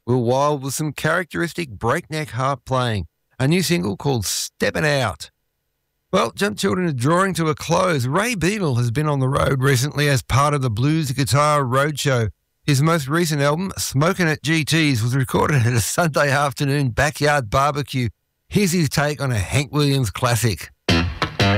Will Wild with some characteristic breakneck harp playing, a new single called Steppin' Out. Well, Jump Children are drawing to a close. Ray Beadle has been on the road recently as part of the Blues Guitar Roadshow. His most recent album, Smokin' at GT's, was recorded at a Sunday afternoon backyard barbecue. Here's his take on a Hank Williams classic.